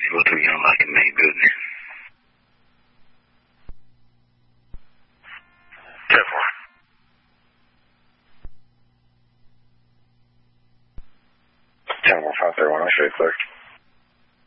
We'll do young like it made goodness. 10-4. 10-4, 531, I'll show you clear.